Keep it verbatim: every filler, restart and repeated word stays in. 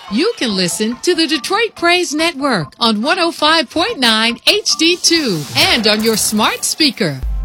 you can listen to the Detroit Praise Network on one oh five point nine H D two and on your smart speaker.